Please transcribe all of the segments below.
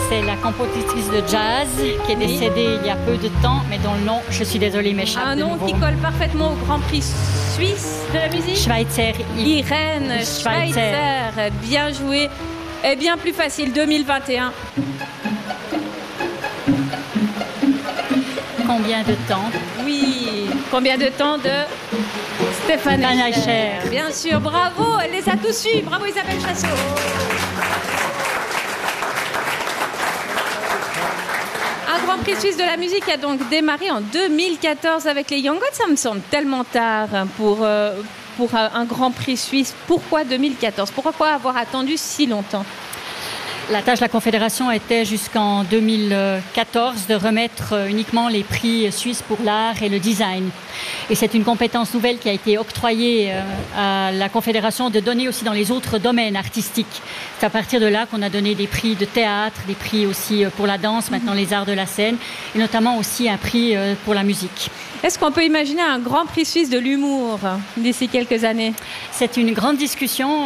c'est la compositrice de jazz qui est décédée il y a peu de temps, mais dont le nom, je suis désolée, m'échappe. Un nom qui colle parfaitement au Grand Prix suisse de la musique. Schweitzer. Irène Schweitzer. Bien joué. Et bien plus facile, 2021. Combien de temps? Oui. Combien de temps de Stéphane Eicher. Bien sûr, bravo, elle les a tous eus. Bravo Isabelle Chassot. Un Grand Prix suisse de la musique a donc démarré en 2014 avec les Young Gods. Ça me semble tellement tard pour un Grand Prix suisse. Pourquoi 2014? Pourquoi avoir attendu si longtemps? La tâche de la Confédération était jusqu'en 2014 de remettre uniquement les prix suisses pour l'art et le design. Et c'est une compétence nouvelle qui a été octroyée à la Confédération de donner aussi dans les autres domaines artistiques. C'est à partir de là qu'on a donné des prix de théâtre, des prix aussi pour la danse, maintenant les arts de la scène, et notamment aussi un prix pour la musique. Est-ce qu'on peut imaginer un Grand Prix suisse de l'humour d'ici quelques années? C'est une grande discussion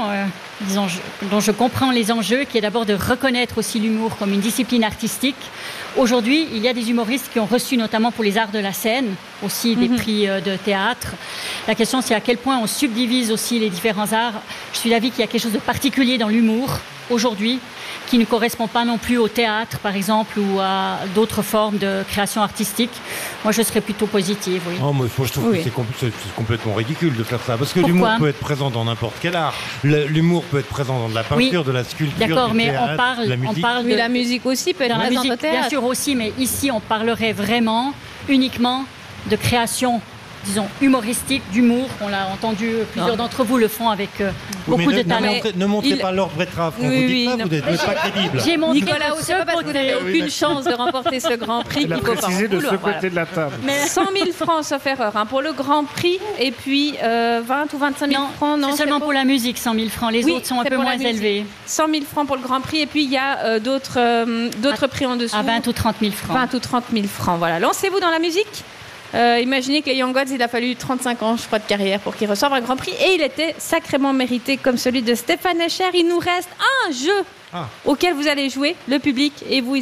dont je comprends les enjeux, qui est d'abord de reconnaître aussi l'humour comme une discipline artistique. Aujourd'hui, il y a des humoristes qui ont reçu notamment pour les arts de la scène, aussi des prix de théâtre. La question, c'est à quel point on subdivise aussi les différents arts. Je suis d'avis qu'il y a quelque chose de particulier dans l'humour aujourd'hui, qui ne correspond pas non plus au théâtre, par exemple, ou à d'autres formes de création artistique. Moi, je serais plutôt positive, oui. Oh, moi, je trouve que c'est complètement ridicule de faire ça, parce que l'humour peut être présent dans n'importe quel art. L'humour peut être présent dans de la peinture, de la sculpture, d'accord, du théâtre, de la musique. Mais la musique aussi peut être présente au théâtre. Bien sûr aussi, mais ici, on parlerait vraiment, uniquement de création, disons, humoristique, d'humour. On l'a entendu, plusieurs d'entre vous le font avec beaucoup de talent. Ne montrez pas l'ordre Betrave. Quand vous dites ça, vous n'êtes pas crédible. J'ai montré Nicolas, c'est pas parce que vous n'avez aucune chance de remporter ce Grand Prix qu'il faut pas en de vouloir. ce côté de la table. Mais 100 000 francs, sauf erreur, pour le Grand Prix, et puis 20 ou 25 000 francs. Non, c'est seulement pour la musique, 100 000 francs. Les autres sont un peu moins élevés. 100 000 francs pour le Grand Prix, et puis il y a d'autres prix en dessous. À 20 ou 30 000 francs. 20 ou 30 000 francs, voilà. Lancez-vous dans la musique. Imaginez que les Young Gods, il a fallu 35 ans, je crois, de carrière pour qu'ils reçoivent un Grand Prix. Et il était sacrément mérité comme celui de Stéphane Eicher. Il nous reste un jeu auquel vous allez jouer, le public et vous.